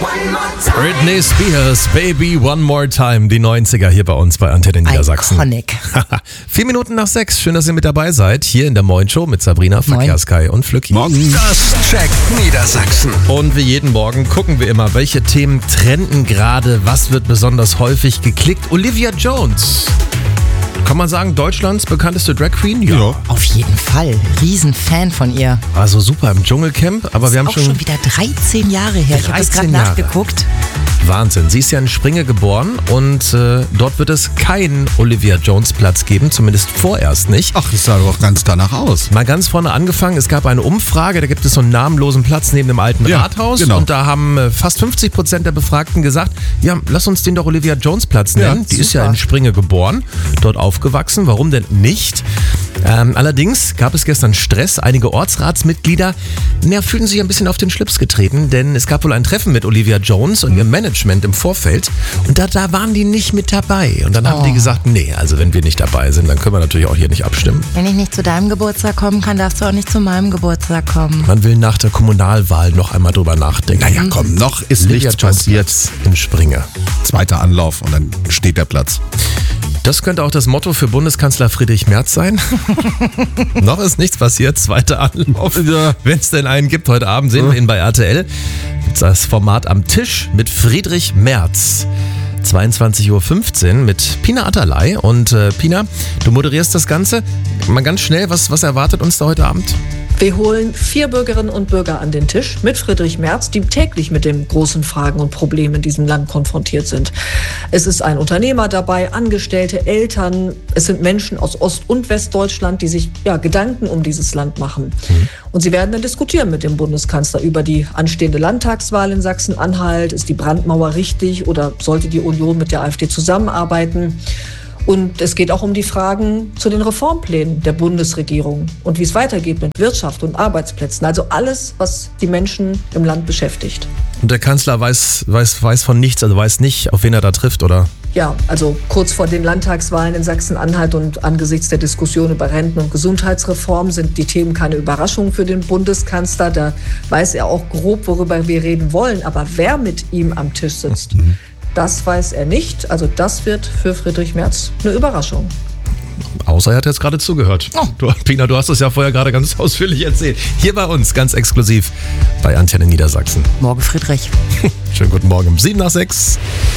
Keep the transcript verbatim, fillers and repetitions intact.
Britney Spears, Baby One More Time, die neunziger hier bei uns bei Antenne Niedersachsen. Iconic. Vier Minuten nach sechs, schön, dass ihr mit dabei seid, hier in der Moin Show mit Sabrina, Verkehrskai und Flücki. Morgen. Das checkt Niedersachsen. Und wie jeden Morgen gucken wir immer, welche Themen trenden gerade, was wird besonders häufig geklickt. Olivia Jones. Kann man sagen, Deutschlands bekannteste Drag Queen? Ja. Ja. Auf jeden Fall. Riesenfan von ihr. Also super im Dschungelcamp, aber wir haben Auch schon... schon wieder dreizehn Jahre her. Ich habe das gerade dreizehn Jahre. nachgeguckt. Wahnsinn. Sie ist ja in Springe geboren und äh, dort wird es keinen Olivia Jones Platz geben, zumindest vorerst nicht. Ach, das sah doch ganz danach aus. Mal ganz vorne angefangen, es gab eine Umfrage, da gibt es so einen namenlosen Platz neben dem alten Ja, Rathaus genau. und da haben äh, fast fünfzig Prozent der Befragten gesagt, ja, lass uns den doch Olivia Jones Platz nennen. Ja, Die ist ja super. in Springe geboren, dort aufgewachsen, warum denn nicht? Ähm, allerdings gab es gestern Stress, einige Ortsratsmitglieder na, fühlten sich ein bisschen auf den Schlips getreten, denn es gab wohl ein Treffen mit Olivia Jones und ihrem Management im Vorfeld und da, da waren die nicht mit dabei und dann haben Oh. die gesagt, nee, also wenn wir nicht dabei sind, dann können wir natürlich auch hier nicht abstimmen. Wenn ich nicht zu deinem Geburtstag kommen kann, darfst du auch nicht zu meinem Geburtstag kommen. Man will nach der Kommunalwahl noch einmal drüber nachdenken. Naja, komm, noch ist Olivia nichts Jones passiert. Platz in Springe. Zweiter Anlauf und dann steht der Platz. Das könnte auch das Motto für Bundeskanzler Friedrich Merz sein. Noch ist nichts passiert, zweiter Anlauf. Wenn es denn einen gibt, heute Abend sehen wir ihn bei R T L. Gibt's das Format Am Tisch mit Friedrich Merz. zweiundzwanzig Uhr fünfzehn mit Pina Atalay. Und äh, Pina, du moderierst das Ganze. Mal ganz schnell, was, was erwartet uns da heute Abend? Wir holen vier Bürgerinnen und Bürger an den Tisch mit Friedrich Merz, die täglich mit den großen Fragen und Problemen in diesem Land konfrontiert sind. Es ist ein Unternehmer dabei, Angestellte, Eltern. Es sind Menschen aus Ost- und Westdeutschland, die sich ja, Gedanken um dieses Land machen. Mhm. Und sie werden dann diskutieren mit dem Bundeskanzler über die anstehende Landtagswahl in Sachsen-Anhalt. Ist die Brandmauer richtig oder sollte die Union mit der AfD zusammenarbeiten? Und es geht auch um die Fragen zu den Reformplänen der Bundesregierung und wie es weitergeht mit Wirtschaft und Arbeitsplätzen. Also alles, was die Menschen im Land beschäftigt. Und der Kanzler weiß, weiß, weiß von nichts, also weiß nicht, auf wen er da trifft, oder? Ja, also kurz vor den Landtagswahlen in Sachsen-Anhalt und angesichts der Diskussion über Renten- und Gesundheitsreform sind die Themen keine Überraschung für den Bundeskanzler. Da weiß er auch grob, worüber wir reden wollen. Aber wer mit ihm am Tisch sitzt, mhm. das weiß er nicht. Also das wird für Friedrich Merz eine Überraschung. Außer er hat jetzt gerade zugehört. Oh. Du, Pina, du hast es ja vorher gerade ganz ausführlich erzählt. Hier bei uns, ganz exklusiv bei Antenne Niedersachsen. Morgen Friedrich. Schönen guten Morgen um sieben nach sechs.